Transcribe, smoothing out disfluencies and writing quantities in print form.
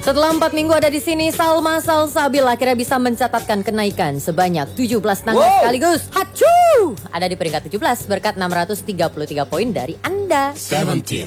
Setelah 4 minggu ada di sini, Salma Salsabil akhirnya bisa mencatatkan kenaikan sebanyak 17 tangga sekaligus. Hacu! Ada di peringkat 17 berkat 633 poin dari Anda. 17.